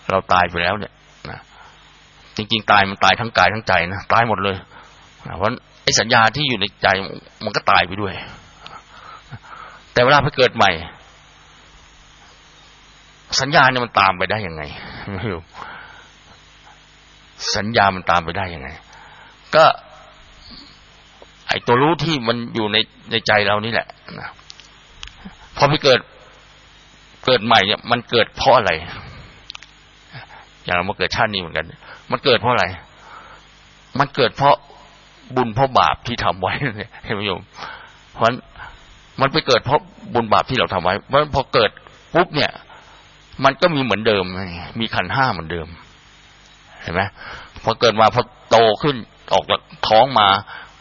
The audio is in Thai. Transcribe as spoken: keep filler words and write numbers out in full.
เราตายไปแล้วเนี่ยนะจริงๆตายมันตายทั้งกายทั้งใจนะตายหมดเลยนะเพราะไอ้สัญญาที่อยู่ในใจมันก็ตายไปด้วยแต่เวลาไปเกิดใหม่สัญญาเนี่ยมันตามไปได้ยังไงไม่รู้สัญญามันตามไปได้ยังไงก็ไอ้ตัวรู้ที่มันอยู่ในในใจเรานี่แหละนะพอไปเกิดเกิดใหม่เนี่ยมันเกิดเพราะอะไรอย่างเรามาเกิดชาตินี้เหมือนกันมันเกิดเพราะอะไรมันเกิดเพราะบุญเพราะบาปที่ทำไว้เนี่ยเห็นไหมโยมเพราะมันไปเกิดเพราะบุญบาปที่เราทำไว้เพราะพอเกิดปุ๊บเนี่ยมันก็มีเหมือนเดิมมีขันธ์ห้าเหมือนเดิมเห็นไหมพอเกิดมาพอโตขึ้นออกจากท้องมา